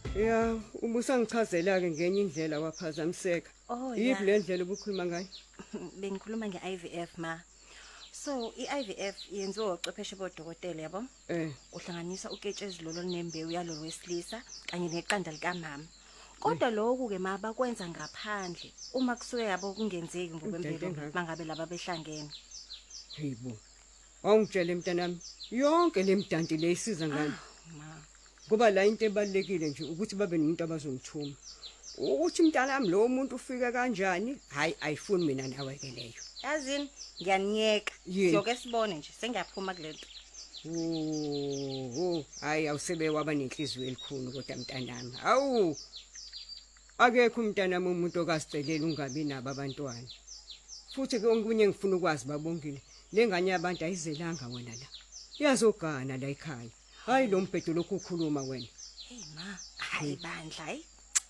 Ya, ubusangichazela ke ngenye indlela waphazamiseka. Oh Yiphi le ndlela obukhuluma ngayo? bengikhuluma nge-IVF ma. So i-IVF yenziwa ucwepheshe bodokotela yabo. Uhlanganisa uketshezi lolo nembewu yalo wesilisa kanye neqanda likamama. Kodwa lokhu ke ma bakwenza ngaphandle uma kusuke yabo kungenzeki ngokwemvelo mangabe laba behlangene. Hayibo. Awungitshele mntanami, yonke lemdanti le isiza ngani? Ma. Kuba la into ebalekile nje ukuthi babe nomuntu abazongithuma. Ukuthi mntanami lo muntu ufike kanjani? Hayi ayifuni mina nawe ke leyo. Yazini ngiyaniyeka. Siyoke sibone nje sengiyaphuma kulento. Hayi awusebe waba nenhliziyo elikhulu kodwa mntanami. Awu. Akekho umntanami umuntu okasicelela ungabi nabo abantwana. Futhi ke okunye ngifuna ukwazi babongile. Lengane yabantu ayizelanga wena la. Iyazogana la ekhaya. Hayi lo mbhedo lokukhuluma wena. Hey ma, hayi bandla hayi.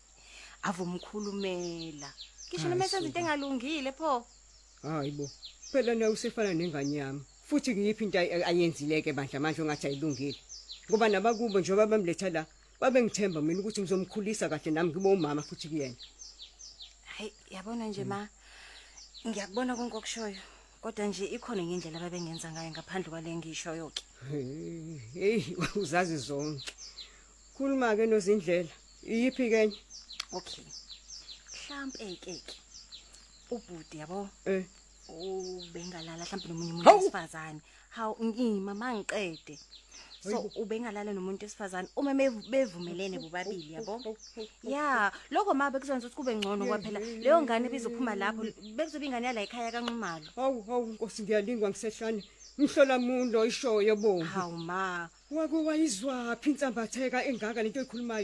Avumkhulumela. Ngisho noma senza into engalungile pho. Hayibo. Phela nawe usefana nengane yami. Futhi kuyiphi into ayenzileke bandla manje ongathi ayilungile. Ngoba nabakubo njengoba bamletha la, babengithemba mina ukuthi ngizomkhulisa kahle nami ngibe umama futhi kuyena. Hayi, yabona nje ma. Ngiyakubona konke okushoyo. Kodwa nje ikhona enye indlela ababengenza ngayo ngaphandle kwale ngisho yonke. Hey, uzazi zonke. Khuluma ke nozindlela. Iyiphi kenye? Okay. Mhlambe keke. Ubhuti yabo. Ubengalala mhlambe nomunye umuntu wesifazane. Hawu ngima mangiqede. So ubengalala nomuntu wesifazane uma bevumelene bobabili yabo. Yeah, lokho mabe kuzonza ukuthi kube ngcono kwaphela. Leyo ngane bizophuma lapho bekuzoba ingane yala ekhaya kaNxumalo. Hawu Nkosi ngiyalingwa ngisehlane. Mhlola mundo ishoyo bomvu. Hawu ma. Wayizwaphi insambatheka engaka lento ekhulumayo?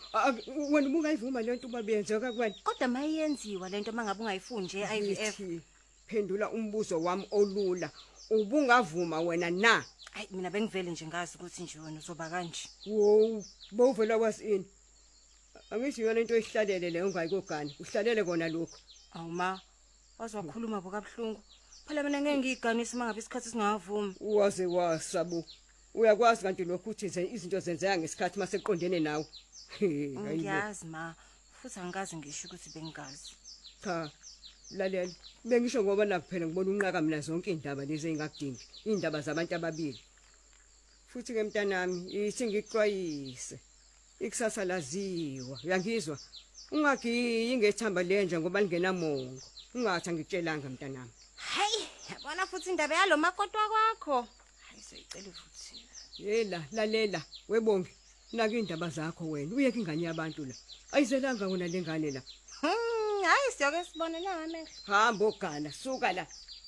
Wena ubungayivuma lento ubabenzeka kuwena. Kodwa mayenziwa lento mangabe ungayifuni nje IVF. Phendula umbuzo wami olula. Ubungavuma wena na? Hayi mina bengivele nje ngazi ukuthi nje wena uzoba kanje. Wo, bovela wasini. Angithi yona into ehlalele leyo ungayikogani. Uhlalele kona lokho. Awu ma. Wazokhuluma bokaBhlungu. Phela mina ngeke ngiyiganise mangabe isikhathi singavumi. Waze wasabo. Uyakwazi kanti lokho uthi izinto zenzeka ngesikhathi maseqondene nawe. Ngiyazi ma. Futhi angikazi ngisho ukuthi bengazi. Cha. Lalela. Bengisho ngoba nakuphela ngibona unqaka mina zonke indaba lezi engakudingi. Indaba zabantu ababili. Futhi ke mntanami, ithi ngixwayise. Ikusasa laziwa. Uyangizwa? Ungagiyi ngethamba lenje ngoba lingenamongo. Ungathi ngikutshelanga mntanami. Hayi, yabona futhi indaba yalo makotwa kwakho. Hayi soyicela futhi. Yela, lalela, webonge. Naka indaba zakho wena. Uyeke ingane yabantu la. Ayizelanga wena lengane la. Hayi siyoke sibone nami. Hamba ogana, suka la.